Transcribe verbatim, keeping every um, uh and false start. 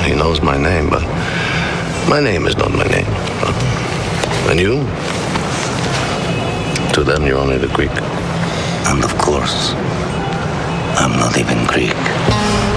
he knows my name, but my name is not my name. And you? To them, you're only the Greek. And of course, I'm not even Greek.